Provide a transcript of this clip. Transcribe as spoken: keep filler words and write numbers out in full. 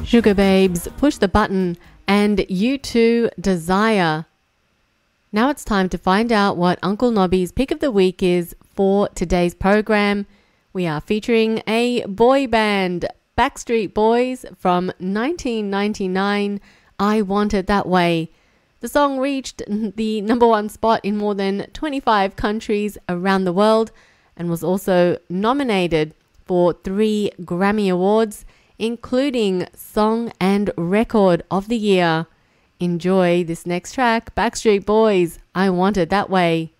Sugar Babes, Push the Button, and U two, Desire. Now it's time to find out what Uncle Nobby's pick of the week is for today's program. We are featuring a boy band, Backstreet Boys, from nineteen ninety-nine, I Want It That Way. The song reached the number one spot in more than twenty-five countries around the world and was also nominated for three Grammy Awards, including Song and Record of the Year. Enjoy this next track, Backstreet Boys, I Want It That Way.